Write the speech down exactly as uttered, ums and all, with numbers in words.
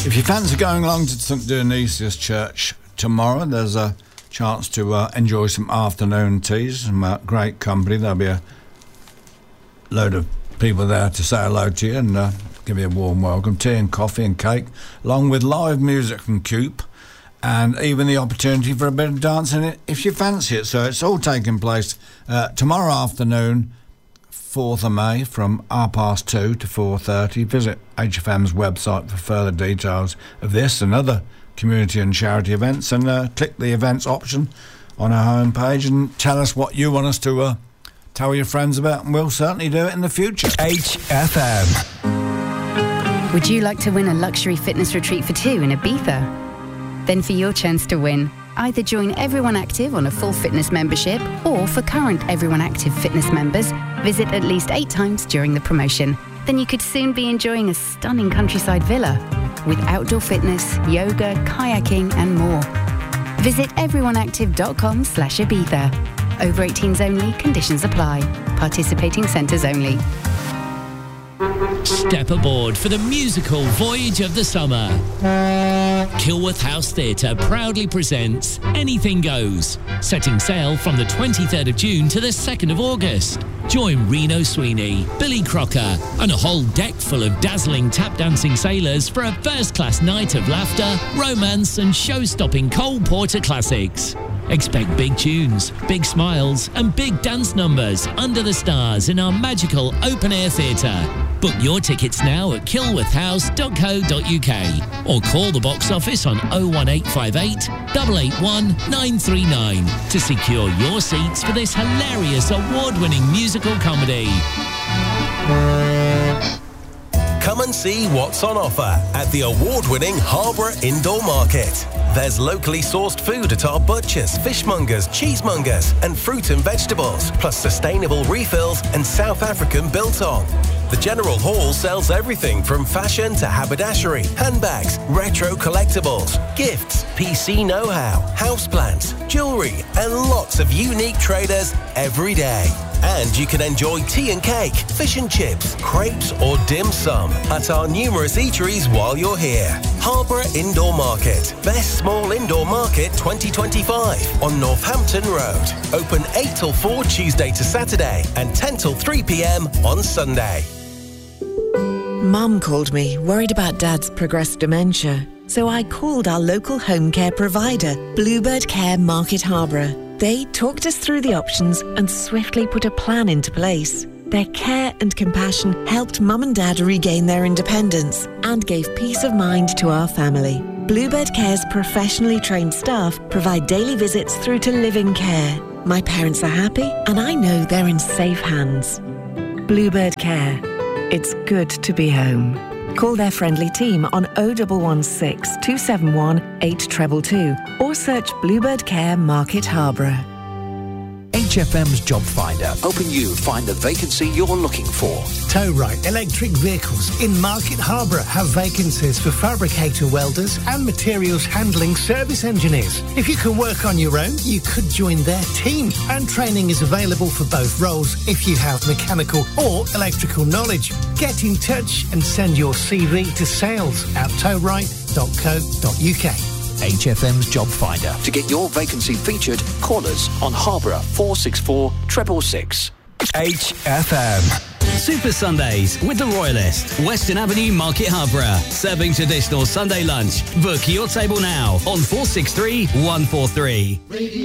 If you fancy going along to Saint Dionysius Church tomorrow, there's a chance to uh, enjoy some afternoon teas, some uh, great company. There'll be a load of people there to say hello to you and uh, give you a warm welcome. Tea and coffee and cake, along with live music from Coop, and even the opportunity for a bit of dancing if you fancy it. So it's all taking place uh, tomorrow afternoon, fourth of May, from half past two to four thirty. Visit H F M's website for further details of this and other community and charity events, and uh, click the events option on our homepage and tell us what you want us to uh, tell your friends about, and we'll certainly do it in the future. H F M. Would you like to win a luxury fitness retreat for two in Ibiza? Then for your chance to win, either join Everyone Active on a full fitness membership, or for current Everyone Active fitness members, visit at least eight times during the promotion. Then you could soon be enjoying a stunning countryside villa with outdoor fitness, yoga, kayaking and more. Visit everyoneactive.com slash Ibiza. Over eighteens only, conditions apply. Participating centres only. Step aboard for the musical voyage of the summer. Kilworth House Theatre proudly presents Anything Goes, setting sail from the twenty-third of June to the second of August. Join Reno Sweeney, Billy Crocker, and a whole deck full of dazzling tap-dancing sailors for a first-class night of laughter, romance, and show-stopping Cole Porter classics. Expect big tunes, big smiles, and big dance numbers under the stars in our magical open-air theatre. Book your tickets now at kilworth house dot co dot uk or call the box office on oh one eight five eight, eight eight one, nine three nine to secure your seats for this hilarious award-winning musical comedy. Come and see what's on offer at the award-winning Harborough Indoor Market. There's locally sourced food at our butchers, fishmongers, cheesemongers and fruit and vegetables, plus sustainable refills and South African biltong. The General Hall sells everything from fashion to haberdashery, handbags, retro collectibles, gifts, P C know-how, houseplants, jewellery and lots of unique traders every day. And you can enjoy tea and cake, fish and chips, crepes or dim sum at our numerous eateries while you're here. Harborough Indoor Market, best small indoor market twenty twenty-five on Northampton Road. Open eight till four Tuesday to Saturday and ten till three p.m. on Sunday. Mum called me, worried about Dad's progressed dementia. So I called our local home care provider, Bluebird Care Market Harborough. They talked us through the options and swiftly put a plan into place. Their care and compassion helped Mum and Dad regain their independence and gave peace of mind to our family. Bluebird Care's professionally trained staff provide daily visits through to living care. My parents are happy and I know they're in safe hands. Bluebird Care. It's good to be home. Call their friendly team on oh one one six, two seven one, eight two two two or search Bluebird Care Market Harborough. H F M's Job Finder, helping you find the vacancy you're looking for. Towright Electric Vehicles in Market Harborough have vacancies for fabricator welders and materials handling service engineers. If you can work on your own, you could join their team, and training is available for both roles if you have mechanical or electrical knowledge. Get in touch and send your C V to sales at towright dot co dot uk. H F M's Job Finder. To get your vacancy featured, call us on Harborough four six four, six six six. H F M. Super Sundays with the Royalist, Western Avenue, Market Harborough. Serving traditional Sunday lunch. Book your table now on four six three, one four three.